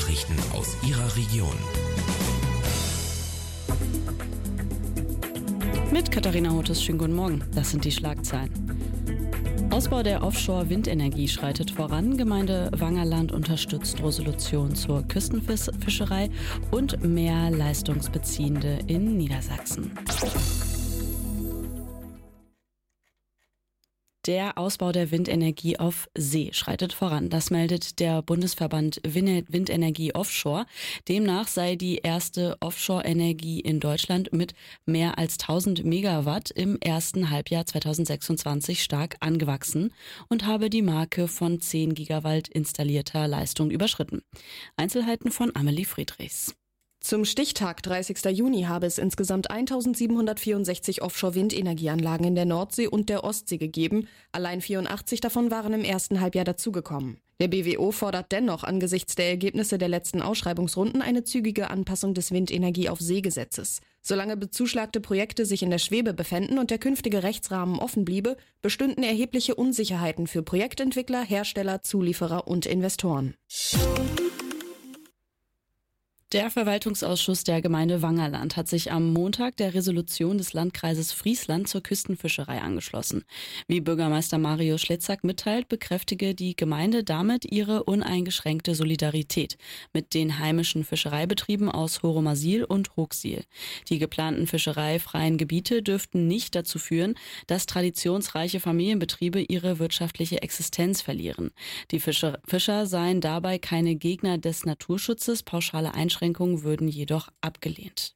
Nachrichten aus Ihrer Region. Mit Katharina Hotes, schönen guten Morgen. Das sind die Schlagzeilen. Ausbau der Offshore-Windenergie schreitet voran. Gemeinde Wangerland unterstützt Resolution zur Küstenfischerei und mehr Leistungsbeziehende in Niedersachsen. Der Ausbau der Windenergie auf See schreitet voran. Das meldet der Bundesverband Windenergie Offshore. Demnach sei die erste Offshore-Energie in Deutschland mit mehr als 1000 Megawatt im ersten Halbjahr 2026 stark angewachsen und habe die Marke von 10 Gigawatt installierter Leistung überschritten. Einzelheiten von Amelie Friedrichs. Zum Stichtag 30. Juni habe es insgesamt 1764 Offshore-Windenergieanlagen in der Nordsee und der Ostsee gegeben. Allein 84 davon waren im ersten Halbjahr dazugekommen. Der BWO fordert dennoch angesichts der Ergebnisse der letzten Ausschreibungsrunden eine zügige Anpassung des Windenergie-auf-See-Gesetzes. Solange bezuschlagte Projekte sich in der Schwebe befänden und der künftige Rechtsrahmen offen bliebe, bestünden erhebliche Unsicherheiten für Projektentwickler, Hersteller, Zulieferer und Investoren. Der Verwaltungsausschuss der Gemeinde Wangerland hat sich am Montag der Resolution des Landkreises Friesland zur Küstenfischerei angeschlossen. Wie Bürgermeister Mario Schlitzak mitteilt, bekräftige die Gemeinde damit ihre uneingeschränkte Solidarität mit den heimischen Fischereibetrieben aus Horomasil und Hochsiel. Die geplanten fischereifreien Gebiete dürften nicht dazu führen, dass traditionsreiche Familienbetriebe ihre wirtschaftliche Existenz verlieren. Die Fischer seien dabei keine Gegner des Naturschutzes, pauschale Einschränkungen würden jedoch abgelehnt.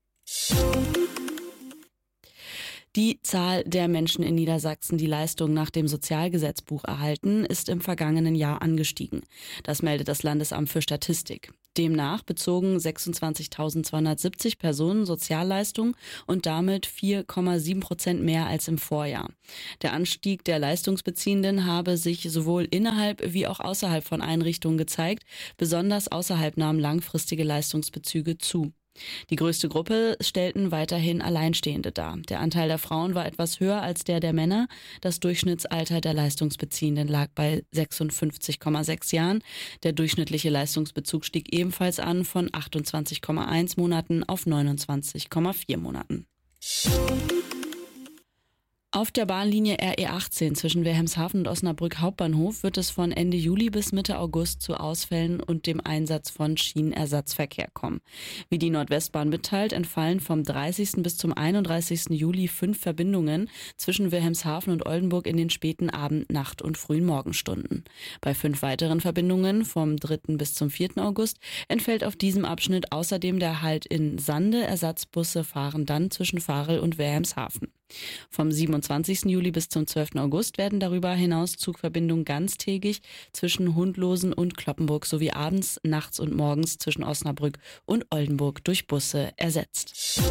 Die Zahl der Menschen in Niedersachsen, die Leistungen nach dem Sozialgesetzbuch erhalten, ist im vergangenen Jahr angestiegen. Das meldet das Landesamt für Statistik. Demnach bezogen 26.270 Personen Sozialleistungen und damit 4,7% mehr als im Vorjahr. Der Anstieg der Leistungsbeziehenden habe sich sowohl innerhalb wie auch außerhalb von Einrichtungen gezeigt. Besonders außerhalb nahmen langfristige Leistungsbezüge zu. Die größte Gruppe stellten weiterhin Alleinstehende dar. Der Anteil der Frauen war etwas höher als der Männer. Das Durchschnittsalter der Leistungsbeziehenden lag bei 56,6 Jahren. Der durchschnittliche Leistungsbezug stieg ebenfalls an von 28,1 Monaten auf 29,4 Monaten. Auf der Bahnlinie RE18 zwischen Wilhelmshaven und Osnabrück Hauptbahnhof wird es von Ende Juli bis Mitte August zu Ausfällen und dem Einsatz von Schienenersatzverkehr kommen. Wie die Nordwestbahn mitteilt, entfallen vom 30. bis zum 31. Juli 5 Verbindungen zwischen Wilhelmshaven und Oldenburg in den späten Abend-, Nacht- und frühen Morgenstunden. Bei 5 weiteren Verbindungen vom 3. bis zum 4. August entfällt auf diesem Abschnitt außerdem der Halt in Sande. Ersatzbusse fahren dann zwischen Varel und Wilhelmshaven. Vom 27. Juli bis zum 12. August werden darüber hinaus Zugverbindungen ganztägig zwischen Hundlosen und Cloppenburg sowie abends, nachts und morgens zwischen Osnabrück und Oldenburg durch Busse ersetzt.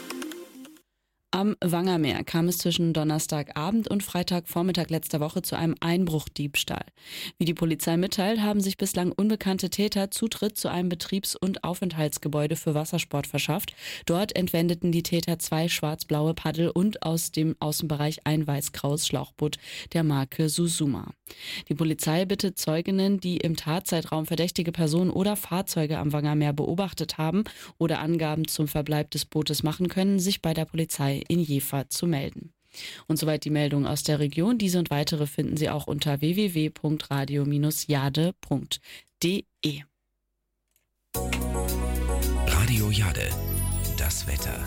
Am Wangermeer kam es zwischen Donnerstagabend und Freitagvormittag letzter Woche zu einem Einbruchdiebstahl. Wie die Polizei mitteilt, haben sich bislang unbekannte Täter Zutritt zu einem Betriebs- und Aufenthaltsgebäude für Wassersport verschafft. Dort entwendeten die Täter 2 schwarz-blaue Paddel und aus dem Außenbereich ein weiß-graues Schlauchboot der Marke Susuma. Die Polizei bittet Zeuginnen, die im Tatzeitraum verdächtige Personen oder Fahrzeuge am Wangermeer beobachtet haben oder Angaben zum Verbleib des Bootes machen können, sich bei der Polizei in Jever zu melden. Und soweit die Meldungen aus der Region. Diese und weitere finden Sie auch unter www.radio-jade.de. Radio Jade, das Wetter.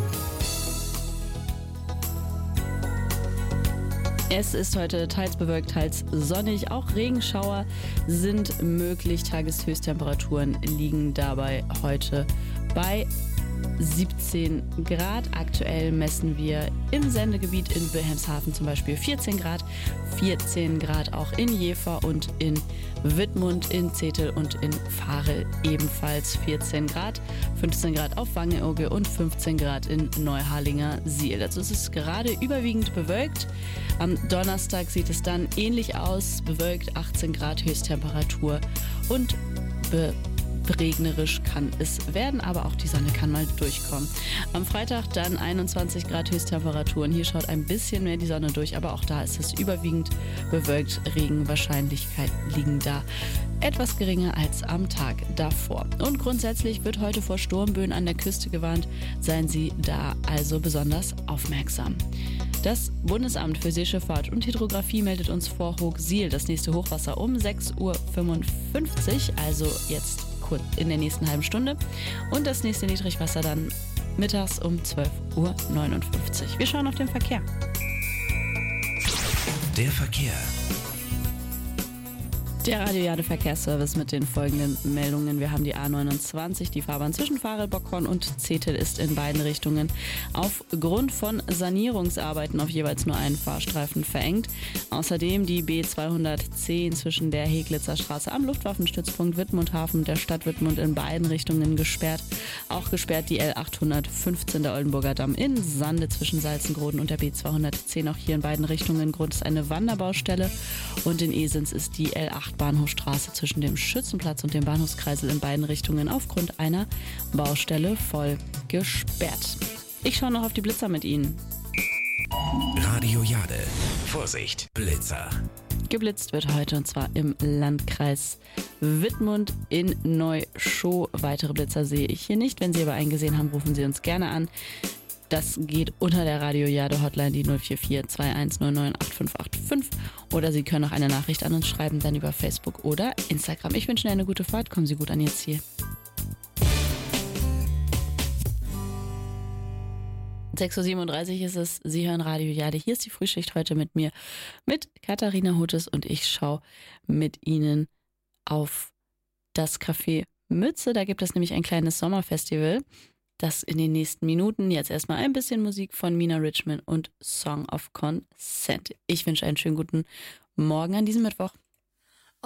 Es ist heute teils bewölkt, teils sonnig. Auch Regenschauer sind möglich. Tageshöchsttemperaturen liegen dabei heute bei 17 Grad. Aktuell messen wir im Sendegebiet in Wilhelmshaven zum Beispiel 14 Grad. 14 Grad auch in Jever und in Wittmund, in Zetel und in Varel ebenfalls 14 Grad. 15 Grad auf Wangerooge und 15 Grad in Neuharlinger Siel. Also es ist gerade überwiegend bewölkt. Am Donnerstag sieht es dann ähnlich aus. Bewölkt, 18 Grad Höchsttemperatur und regnerisch kann es werden, aber auch die Sonne kann mal durchkommen. Am Freitag dann 21 Grad Höchsttemperaturen. Hier schaut ein bisschen mehr die Sonne durch, aber auch da ist es überwiegend bewölkt. Regenwahrscheinlichkeiten liegen da etwas geringer als am Tag davor. Und grundsätzlich wird heute vor Sturmböen an der Küste gewarnt. Seien Sie da also besonders aufmerksam. Das Bundesamt für Seeschifffahrt und Hydrographie meldet uns vor Hochsiel das nächste Hochwasser um 6:55 Uhr, also jetzt kurz in der nächsten halben Stunde. Und das nächste Niedrigwasser dann mittags um 12:59 Uhr. Wir schauen auf den Verkehr. Der Verkehr. Der Radio Jade Verkehrsservice mit den folgenden Meldungen. Wir haben die A29, die Fahrbahn zwischen Farel-Bockhorn und Zetel ist in beiden Richtungen aufgrund von Sanierungsarbeiten auf jeweils nur einen Fahrstreifen verengt. Außerdem die B210 zwischen der Heglitzer Straße am Luftwaffenstützpunkt Wittmundhafen und der Stadt Wittmund in beiden Richtungen gesperrt. Auch gesperrt die L815 der Oldenburger Damm in Sande zwischen Salzengroden und der B210, auch hier in beiden Richtungen. Grund ist eine Wanderbaustelle und in Esens ist die L8 Bahnhofstraße zwischen dem Schützenplatz und dem Bahnhofskreisel in beiden Richtungen aufgrund einer Baustelle voll gesperrt. Ich schaue noch auf die Blitzer mit Ihnen. Radio Jade. Vorsicht, Blitzer. Geblitzt wird heute und zwar im Landkreis Wittmund in Neuschow. Weitere Blitzer sehe ich hier nicht. Wenn Sie aber einen gesehen haben, rufen Sie uns gerne an. Das geht unter der Radio Jade Hotline, die 044 2199 8585. Oder Sie können auch eine Nachricht an uns schreiben, dann über Facebook oder Instagram. Ich wünsche Ihnen eine gute Fahrt. Kommen Sie gut an Ihr Ziel. 6:37 Uhr ist es. Sie hören Radio Jade. Hier ist die Frühschicht heute mit mir, mit Katharina Hutes, und ich schaue mit Ihnen auf das Café Mütze. Da gibt es nämlich ein kleines Sommerfestival. Das in den nächsten Minuten. Jetzt erstmal ein bisschen Musik von Mina Richmond und Song of Consent. Ich wünsche einen schönen guten Morgen an diesem Mittwoch.